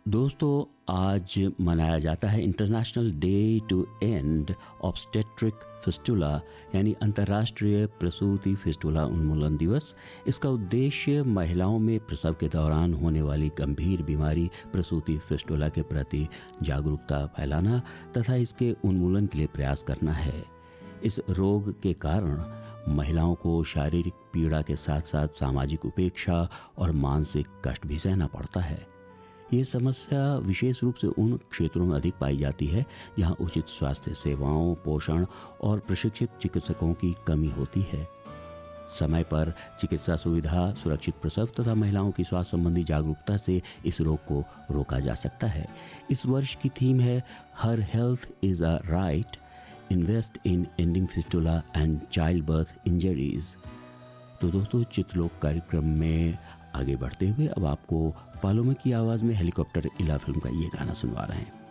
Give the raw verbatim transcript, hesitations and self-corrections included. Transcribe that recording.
दोस्तों, आज मनाया जाता है international day to and obstetric fistula यानी अंतर्राष्ट्रीय प्रसूति फिस्टुला उन्मूलन दिवस। इसका उद्देश्य महिलाओं में प्रसव के दौरान होने वाली गंभीर बीमारी प्रसूति फिस्टुला के प्रति जागरूकता फैलाना तथा इसके उन्मूलन के लिए प्रयास करना है। इस रोग के कारण महिलाओं को शारीरिक पीड़ा के साथ साथ सामाजिक उपेक्षा और मानसिक कष्ट भी सहना पड़ता है। ये समस्या विशेष रूप से उन क्षेत्रों में अधिक पाई जाती है जहां उचित स्वास्थ्य सेवाओं, पोषण और प्रशिक्षित चिकित्सकों की कमी होती है। समय पर चिकित्सा सुविधा, सुरक्षित प्रसव तथा महिलाओं की स्वास्थ्य संबंधी जागरूकता से इस रोग को रोका जा सकता है। इस वर्ष की थीम है हर health is a right, invest in ending fistula and child birth injuries. तो दोस्तों, चित्रलोक कार्यक्रम में आगे बढ़ते हुए अब आपको पालोमे की आवाज़ में हेलीकॉप्टर इला फिल्म का ये गाना सुनवा रहे हैं।